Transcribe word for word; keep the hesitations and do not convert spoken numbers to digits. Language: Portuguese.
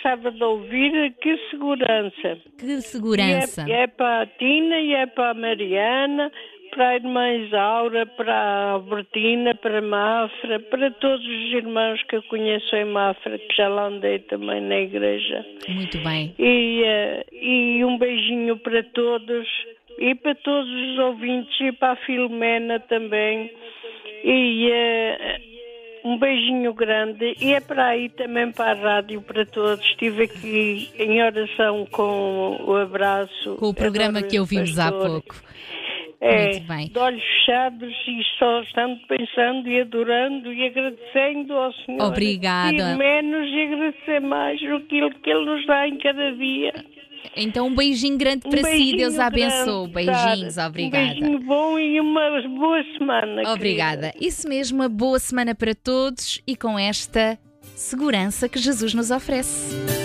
gostava de ouvir Que Segurança. Que segurança. E é, é para a Tina e é para a Mariana, para a irmã Isaura, para a Albertina, para a Mafra, para todos os irmãos que eu conheço em Mafra, que já lá andei também na igreja. Muito bem. E, uh, e um beijinho para todos, e para todos os ouvintes, e para a Filomena também. E uh, um beijinho grande, e é para aí também para a rádio, para todos. Estive aqui em oração com o abraço. Com o programa que ouvimos há pouco. É, muito bem. De olhos fechados e só estando pensando e adorando e agradecendo ao Senhor. Obrigada. E menos e agradecer mais aquilo que Ele nos dá em cada dia. Então um beijinho grande para um si, Deus a abençoe. Grande, Beijinhos, Sara. obrigada. Um beijinho bom e uma boa semana. Obrigada. Querida. Isso mesmo, uma boa semana para todos e com esta segurança que Jesus nos oferece.